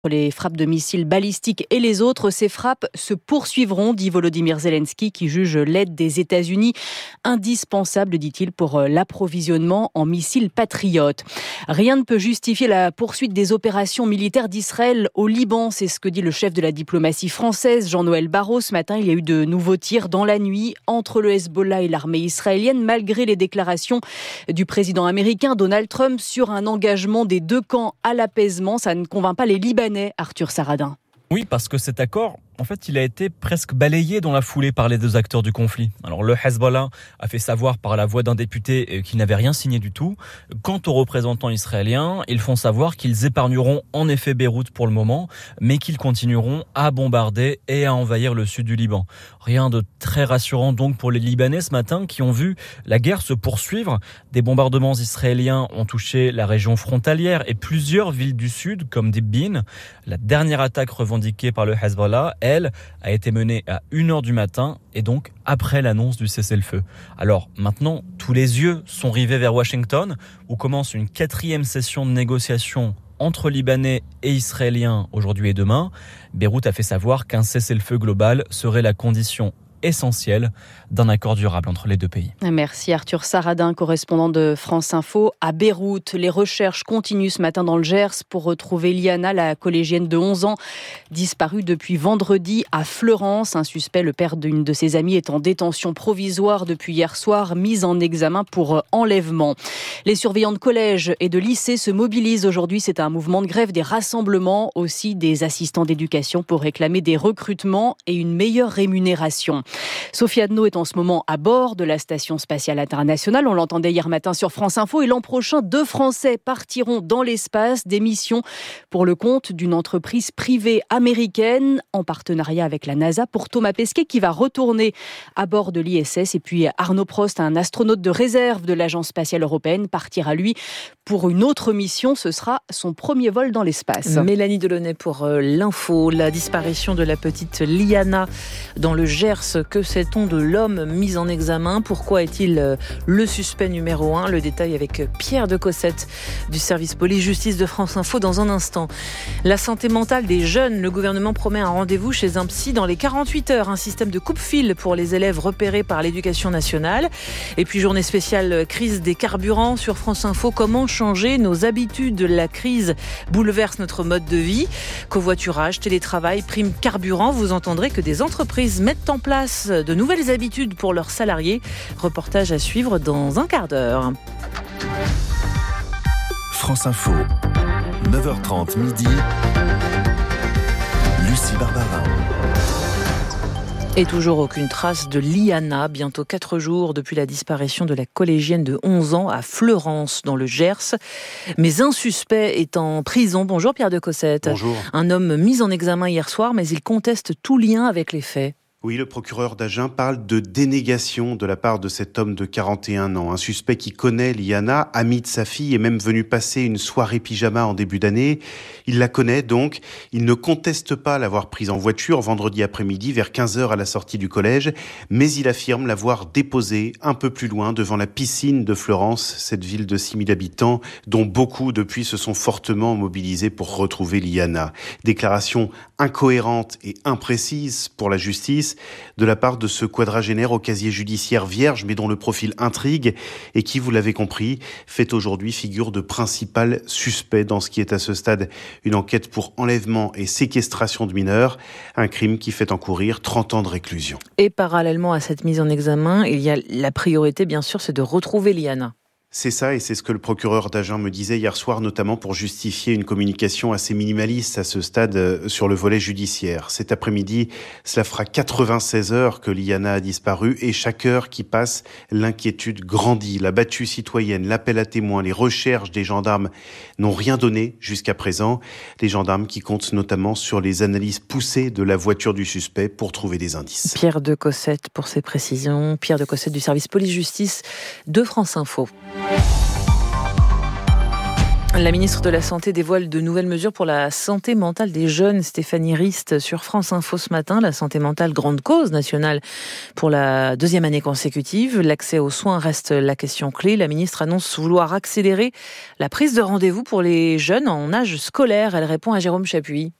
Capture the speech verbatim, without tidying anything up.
Les frappes de missiles balistiques et les autres, ces frappes se poursuivront, dit Volodymyr Zelensky, qui juge l'aide des États-Unis indispensable, dit-il, pour l'approvisionnement en missiles patriotes. Rien ne peut justifier la poursuite des opérations militaires d'Israël au Liban, c'est ce que dit le chef de la diplomatie française, Jean-Noël Barrot. Ce matin, il y a eu de nouveaux tirs dans la nuit entre le Hezbollah et l'armée israélienne, malgré les déclarations du président américain Donald Trump sur un engagement des deux camps à l'apaisement. Ça ne convainc pas les Libanais. Arthur Saradin. Oui, parce que cet accord, en fait, il a été presque balayé dans la foulée par les deux acteurs du conflit. Alors, le Hezbollah a fait savoir par la voix d'un député qu'il n'avait rien signé du tout. Quant aux représentants israéliens, ils font savoir qu'ils épargneront en effet Beyrouth pour le moment, mais qu'ils continueront à bombarder et à envahir le sud du Liban. Rien de très rassurant donc pour les Libanais ce matin qui ont vu la guerre se poursuivre. Des bombardements israéliens ont touché la région frontalière et plusieurs villes du sud, comme Dibin. La dernière attaque revendiquée par le Hezbollah, elle, a été menée à une heure du matin et donc après l'annonce du cessez-le-feu. Alors maintenant, tous les yeux sont rivés vers Washington où commence une quatrième session de négociation entre Libanais et Israéliens aujourd'hui et demain. Beyrouth a fait savoir qu'un cessez-le-feu global serait la condition essentiel d'un accord durable entre les deux pays. Merci Arthur Saradin, correspondant de France Info à Beyrouth. Les recherches continuent ce matin dans le Gers pour retrouver Liana, la collégienne de onze ans, disparue depuis vendredi à Fleurance. Un suspect, le père d'une de ses amies, est en détention provisoire depuis hier soir, mis en examen pour enlèvement. Les surveillants de collège et de lycée se mobilisent aujourd'hui. C'est un mouvement de grève, des rassemblements, aussi des assistants d'éducation pour réclamer des recrutements et une meilleure rémunération. Sophie Adno est en ce moment à bord de la Station spatiale internationale. On l'entendait hier matin sur France Info. Et l'an prochain, deux Français partiront dans l'espace, des missions pour le compte d'une entreprise privée américaine en partenariat avec la NASA pour Thomas Pesquet qui va retourner à bord de l'I S S. Et puis Arnaud Prost, un astronaute de réserve de l'Agence spatiale européenne, partira lui pour une autre mission. Ce sera son premier vol dans l'espace. Mélanie Delaunay pour l'info. La disparition de la petite Liana dans le Gers. Que sait-on de l'homme mis en examen ? Pourquoi est-il le suspect numéro un ? Le détail avec Pierre de Cossette du service police-justice de France Info dans un instant. La santé mentale des jeunes. Le gouvernement promet un rendez-vous chez un psy dans les quarante-huit heures. Un système de coupe-fil pour les élèves repérés par l'éducation nationale. Et puis journée spéciale crise des carburants sur France Info. Comment changer nos habitudes ? La crise bouleverse notre mode de vie. Covoiturage, télétravail, prime carburant. Vous entendrez que des entreprises mettent en place de nouvelles habitudes pour leurs salariés. Reportage à suivre dans un quart d'heure. France Info, neuf heures trente midi. Lucie Barbara. Et toujours aucune trace de Liana, bientôt quatre jours depuis la disparition de la collégienne de onze ans à Fleurance, dans le Gers. Mais un suspect est en prison. Bonjour Pierre de Cossette. Bonjour. Un homme mis en examen hier soir, mais il conteste tout lien avec les faits. Oui, le procureur d'Agen parle de dénégation de la part de cet homme de quarante et un ans. Un suspect qui connaît Liana, ami de sa fille, est même venu passer une soirée pyjama en début d'année. Il la connaît donc. Il ne conteste pas l'avoir prise en voiture vendredi après-midi vers quinze heures à la sortie du collège, mais il affirme l'avoir déposée un peu plus loin devant la piscine de Fleurance, cette ville de six mille habitants dont beaucoup depuis se sont fortement mobilisés pour retrouver Liana. Déclaration incohérente et imprécise pour la justice de la part de ce quadragénaire au casier judiciaire vierge mais dont le profil intrigue et qui, vous l'avez compris, fait aujourd'hui figure de principal suspect dans ce qui est à ce stade une enquête pour enlèvement et séquestration de mineurs, un crime qui fait encourir trente ans de réclusion. Et parallèlement à cette mise en examen, il y a la priorité bien sûr, c'est de retrouver Liana. C'est ça, et c'est ce que le procureur d'Agen me disait hier soir, notamment pour justifier une communication assez minimaliste à ce stade sur le volet judiciaire. Cet après-midi, cela fera quatre-vingt-seize heures que Liana a disparu, et chaque heure qui passe, l'inquiétude grandit. La battue citoyenne, l'appel à témoins, les recherches des gendarmes n'ont rien donné jusqu'à présent. Les gendarmes qui comptent notamment sur les analyses poussées de la voiture du suspect pour trouver des indices. Pierre de Cossette pour ses précisions. Pierre de Cossette du service police-justice de France Info. La ministre de la Santé dévoile de nouvelles mesures pour la santé mentale des jeunes. Stéphanie Rist sur France Info ce matin. La santé mentale, grande cause nationale pour la deuxième année consécutive. L'accès aux soins reste la question clé. La ministre annonce vouloir accélérer la prise de rendez-vous pour les jeunes en âge scolaire. Elle répond à Jérôme Chapuis.